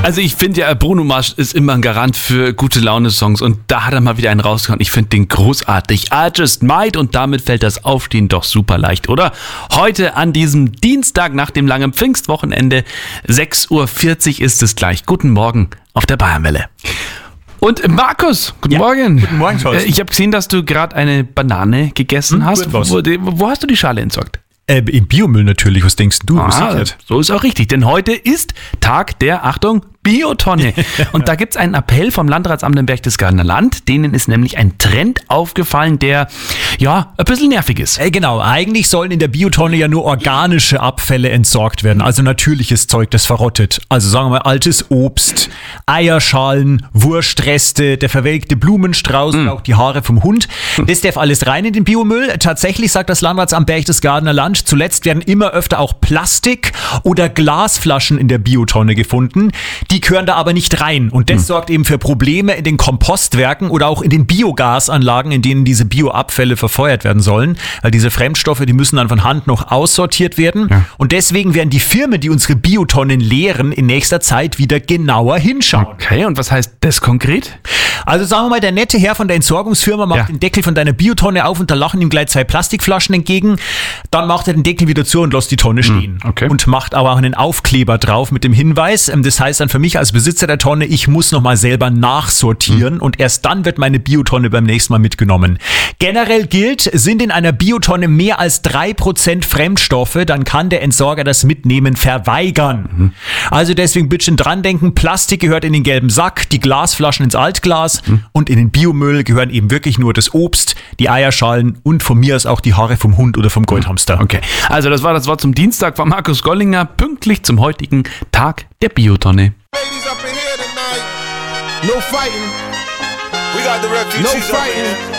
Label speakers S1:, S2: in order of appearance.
S1: Also ich finde ja, Bruno Mars ist immer ein Garant für gute Laune-Songs und da hat er mal wieder einen rausgehauen. Ich finde den großartig. I Just Might und damit fällt das Aufstehen doch super leicht, oder? Heute an diesem Dienstag nach dem langen Pfingstwochenende, 6:40 Uhr ist es gleich. Guten Morgen auf der Bayernwelle. Und Markus, guten Morgen.
S2: Guten Morgen, Scholz.
S1: Ich habe gesehen, dass du gerade eine Banane gegessen hast. Wo hast du die Schale entsorgt?
S2: Im Biomüll natürlich, was denkst du?
S1: So ist auch richtig, denn heute ist Tag der, Achtung, Biotonne. Und da gibt es einen Appell vom Landratsamt im Berchtesgadener Land. Denen ist nämlich ein Trend aufgefallen, der ja ein bisschen nervig ist.
S2: Genau, eigentlich sollen in der Biotonne ja nur organische Abfälle entsorgt werden, also natürliches Zeug, das verrottet. Also sagen wir mal altes Obst, Eierschalen, Wurstreste, der verwelkte Blumenstrauß und auch die Haare vom Hund. Das darf alles rein in den Biomüll. Tatsächlich sagt das Landratsamt Berchtesgadener Land, zuletzt werden immer öfter auch Plastik- oder Glasflaschen in der Biotonne gefunden. Die gehören da aber nicht rein und das sorgt eben für Probleme in den Kompostwerken oder auch in den Biogasanlagen, in denen diese Bioabfälle verfeuert werden sollen, weil diese Fremdstoffe, die müssen dann von Hand noch aussortiert werden und deswegen werden die Firmen, die unsere Biotonnen leeren, in nächster Zeit wieder genauer hinschauen.
S1: Okay, und was heißt das konkret?
S2: Also sagen wir mal, der nette Herr von der Entsorgungsfirma macht den Deckel von deiner Biotonne auf und da lachen ihm gleich 2 Plastikflaschen entgegen. Dann macht er den Deckel wieder zu und lässt die Tonne stehen.
S1: Okay.
S2: Und macht aber auch einen Aufkleber drauf mit dem Hinweis, das heißt dann für mich als Besitzer der Tonne, ich muss nochmal selber nachsortieren und erst dann wird meine Biotonne beim nächsten Mal mitgenommen. Generell gilt, sind in einer Biotonne mehr als 3% Fremdstoffe, dann kann der Entsorger das Mitnehmen verweigern. Also deswegen bitte dran denken, Plastik gehört in den gelben Sack, die Glasflaschen ins Altglas und in den Biomüll gehören eben wirklich nur das Obst, die Eierschalen und von mir aus auch die Haare vom Hund oder vom Goldhamster.
S1: Okay, also das war das Wort zum Dienstag von Markus Gollinger, pünktlich zum heutigen Tag der Biotonne.
S3: Ladies up in here tonight. No fighting. We got the refugees. No fighting.